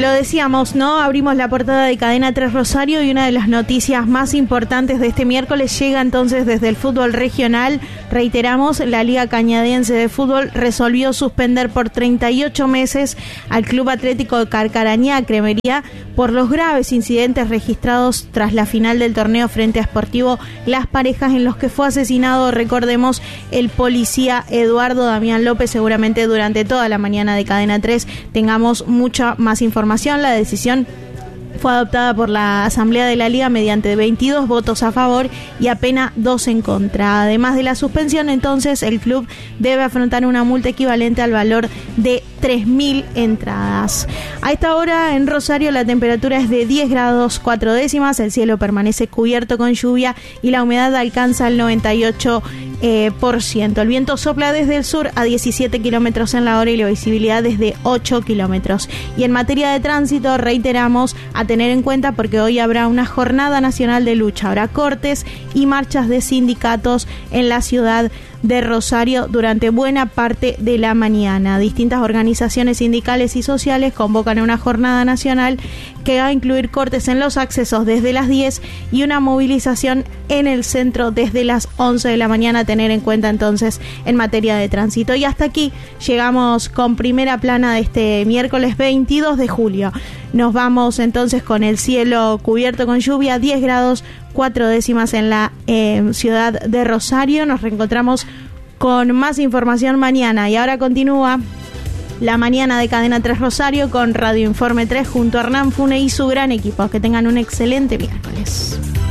lo decíamos, ¿no? Abrimos la portada de Cadena 3 Rosario y una de las noticias más importantes de este miércoles llega entonces desde el fútbol regional. Reiteramos, la Liga Cañadense de Fútbol resolvió suspender por 38 meses al Club Atlético de Carcarañá, Cremería, por los graves incidentes registrados tras la final del torneo frente a Sportivo Las Parejas, en los que fue asesinado, recordemos, el policía Eduardo Damián López. Seguramente durante toda la mañana de Cadena 3 tengamos mucha más información. La decisión fue adoptada por la Asamblea de la Liga mediante 22 votos a favor y apenas 2 en contra. Además de la suspensión, entonces, el club debe afrontar una multa equivalente al valor de 3.000 entradas. A esta hora en Rosario la temperatura es de 10 grados 4 décimas, el cielo permanece cubierto con lluvia y la humedad alcanza el 98%. El viento sopla desde el sur a 17 kilómetros en la hora y la visibilidad es de 8 kilómetros. Y en materia de tránsito, reiteramos a tener en cuenta porque hoy habrá una jornada nacional de lucha, habrá cortes y marchas de sindicatos en la ciudad de Rosario durante buena parte de la mañana. Distintas organizaciones sindicales y sociales convocan a una jornada nacional que va a incluir cortes en los accesos desde las 10 y una movilización en el centro desde las 11 de la mañana, a tener en cuenta entonces en materia de tránsito. Y hasta aquí llegamos con primera plana de este miércoles 22 de julio. Nos vamos entonces con el cielo cubierto con lluvia, 10 grados 4 décimas en la ciudad de Rosario. Nos reencontramos con más información mañana y ahora continúa la mañana de Cadena 3 Rosario con Radio Informe 3 junto a Hernán Fune y su gran equipo. Que tengan un excelente miércoles.